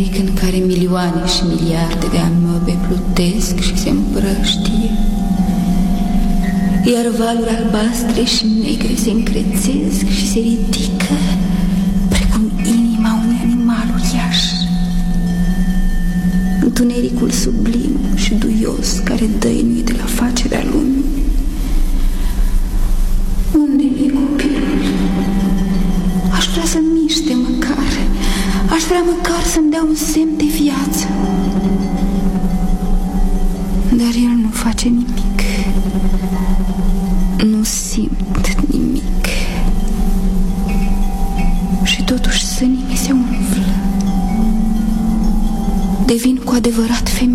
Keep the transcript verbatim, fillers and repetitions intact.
în care milioane și miliarde de amoebe plutesc și se împrăștie, iar valuri albastre și negre se încrețesc și se ridică precum inima unui animal uriaș. Întunericul sublim și duios care dăinuie de la facerea lumii. Unde mi-e copilul? Aș vrea să miște măcar, aș vrea măcar să-mi dea un semn de viață. Dar el nu face nimic. Nu simt nimic. Și totuși sânii mi se umflă. Devin cu adevărat femeie.